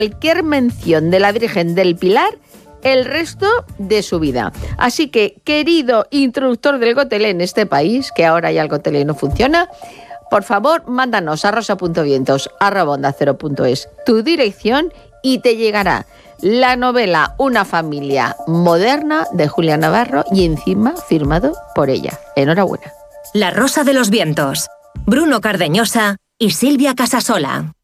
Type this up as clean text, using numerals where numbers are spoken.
cualquier mención de la Virgen del Pilar el resto de su vida. Así que, querido introductor del Gotelé en este país, que ahora ya el Gotelé no funciona, por favor, mándanos a rosa.vientos@onda0.es tu dirección y te llegará la novela Una familia moderna de Julia Navarro y encima firmado por ella. Enhorabuena. La Rosa de los Vientos. Bruno Cardeñosa y Silvia Casasola.